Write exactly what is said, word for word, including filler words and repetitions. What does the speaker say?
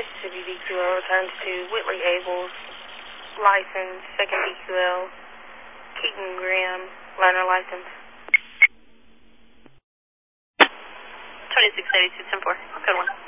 Mississippi D Q L returns to Whitley Abels, license, second D Q L, Keaton Graham, learner license. twenty-six eighty-two ten four, code one.